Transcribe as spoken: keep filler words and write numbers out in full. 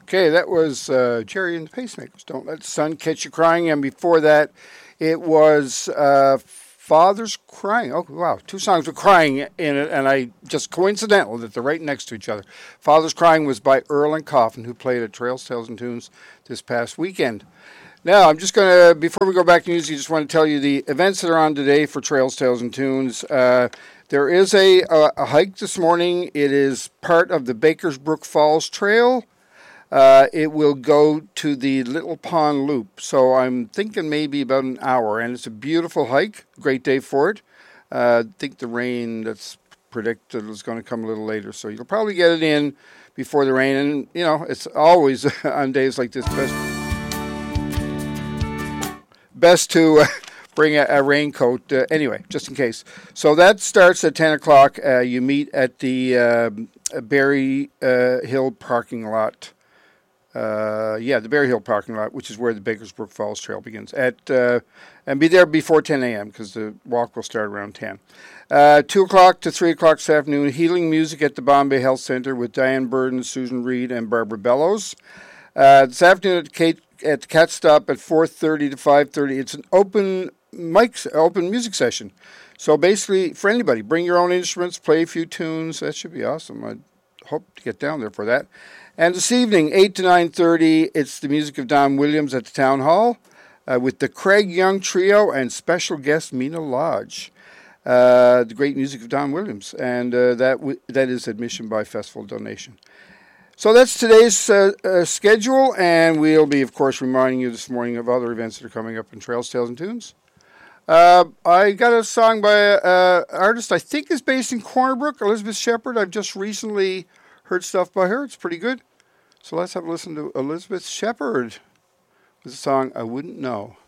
Okay, that was uh, Jerry and the Pacemakers. Don't Let the Sun Catch You Crying. And before that, it was uh, Fathers Crying. Oh, wow. Two songs with crying in it, and I just coincidental that they're right next to each other. Fathers Crying was by Earl and Coffin, who played at Trails, Tales, and Tunes this past weekend. Now, I'm just going to, before we go back to music, I just want to tell you the events that are on today for Trails, Tales, and Tunes. Uh, there is a, a, a hike this morning. It is part of the Bakersbrook Falls Trail. Uh, it will go to the Little Pond Loop. So I'm thinking maybe about an hour. And it's a beautiful hike. Great day for it. Uh, I think the rain that's predicted is going to come a little later. So you'll probably get it in before the rain. And, you know, it's always on days like this best, best to uh, bring a, a raincoat. Uh, anyway, just in case. So that starts at ten o'clock. Uh, you meet at the uh, Berry uh, Hill parking lot. Uh, yeah, the Berry Hill parking lot, which is where the Bakersbrook Falls Trail begins. At uh, and be there before ten a.m. because the walk will start around ten. Uh, two o'clock to three o'clock this afternoon, healing music at the Bombay Health Center with Diane Burden, Susan Reed, and Barbara Bellows. Uh, this afternoon at, Kate, at the Cat Stop at four thirty to five thirty, it's an open mic, open music session. So basically, for anybody, bring your own instruments, play a few tunes. That should be awesome. I hope to get down there for that. And this evening, eight to nine thirty, it's the music of Don Williams at the Town Hall uh, with the Craig Young Trio and special guest Mina Lodge. Uh, the great music of Don Williams. And uh, that w- that is admission by festival donation. So that's today's uh, uh, schedule, and we'll be, of course, reminding you this morning of other events that are coming up in Trails, Tales, and Tunes. Uh, I got a song by an uh, artist I think is based in Corner Brook, Elizabeth Shepard. I've just recently heard stuff by her. It's pretty good. So let's have a listen to Elizabeth Shepard with the song I Wouldn't Know.